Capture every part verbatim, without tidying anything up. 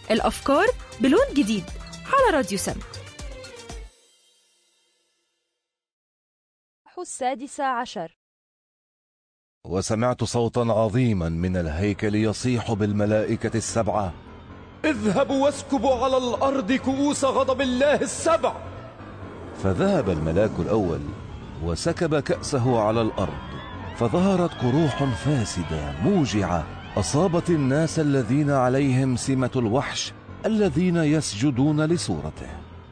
الأفكار بلون جديد على راديو سم. السادسة عشر. وسمعت صوتا عظيما من الهيكل يصيح بالملائكة السبعة: اذهبوا واسكبوا على الأرض كؤوس غضب الله السبع. فذهب الملاك الأول وسكب كأسه على الأرض، فظهرت قروح فاسدة موجعة أصابت الناس الذين عليهم سمة الوحش الذين يسجدون لصورته.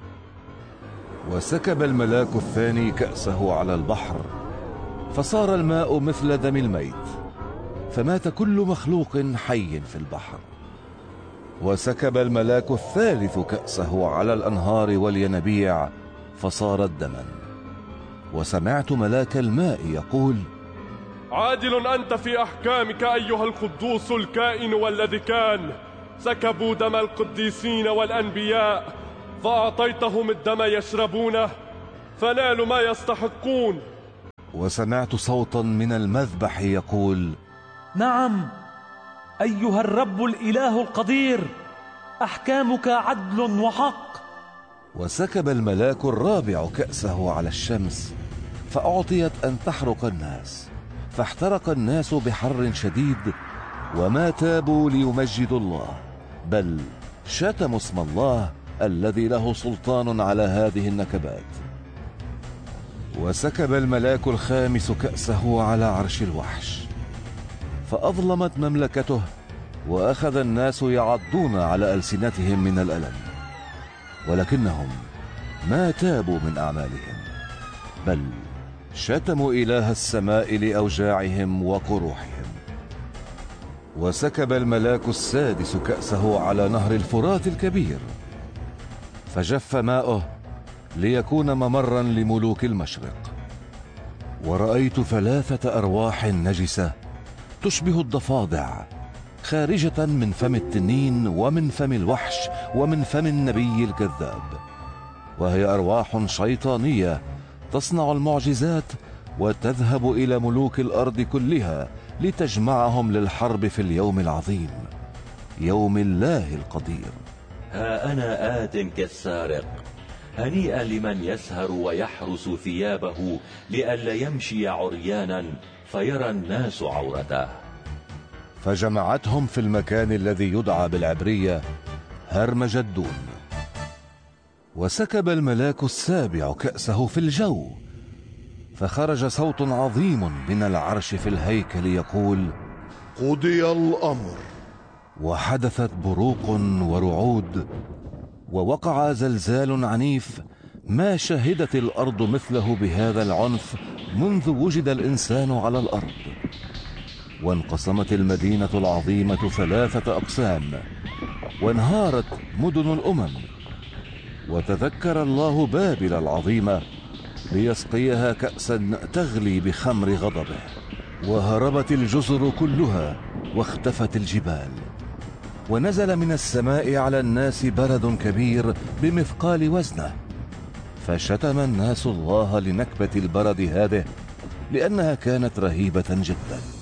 وسكب الملاك الثاني كأسه على البحر، فصار الماء مثل دم الميت، فمات كل مخلوق حي في البحر. وسكب الملاك الثالث كأسه على الأنهار والينابيع، فصارت دما. وسمعت ملاك الماء يقول: عادل أنت في أحكامك أيها القدوس الكائن والذي كان. سكبوا دم القديسين والأنبياء فأعطيتهم الدم يشربونه، فنالوا ما يستحقون. وسمعت صوتا من المذبح يقول: نعم أيها الرب الإله القدير، أحكامك عدل وحق. وسكب الملاك الرابع كأسه على الشمس، فأعطيت أن تحرق الناس، فاحترق الناس بحر شديد، وما تابوا ليمجدوا الله، بل شتموا اسم الله الذي له سلطان على هذه النكبات. وسكب الملاك الخامس كأسه على عرش الوحش، فأظلمت مملكته، وأخذ الناس يعضون على ألسنتهم من الألم، ولكنهم ما تابوا من أعمالهم، بل شتموا إله السماء لأوجاعهم وقروحهم. وسكب الملاك السادس كأسه على نهر الفرات الكبير، فجف ماؤه ليكون ممرا لملوك المشرق. ورأيت ثلاثة أرواح نجسة تشبه الضفادع خارجة من فم التنين ومن فم الوحش ومن فم النبي الكذاب، وهي أرواح شيطانية تصنع المعجزات وتذهب إلى ملوك الأرض كلها لتجمعهم للحرب في اليوم العظيم، يوم الله القدير. ها أنا آت كالسارق، هنيئا لمن يسهر ويحرس ثيابه لئلا يمشي عريانا فيرى الناس عورته. فجمعتهم في المكان الذي يدعى بالعبرية هرمجدون. وسكب الملاك السابع كأسه في الجو، فخرج صوت عظيم من العرش في الهيكل يقول: قضي الأمر. وحدثت بروق ورعود، ووقع زلزال عنيف ما شهدت الأرض مثله بهذا العنف منذ وجد الإنسان على الأرض. وانقسمت المدينة العظيمة ثلاثة أقسام، وانهارت مدن الأمم. وتذكر الله بابل العظيمة ليسقيها كأسا تغلي بخمر غضبه، وهربت الجزر كلها واختفت الجبال. ونزل من السماء على الناس برد كبير بمثقال وزنه، فشتم الناس الله لنكبة البرد هذه لأنها كانت رهيبة جدا.